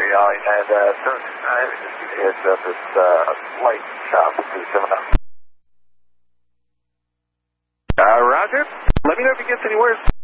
and it's this light shop to 7 up. Roger. Let me know if it gets any worse.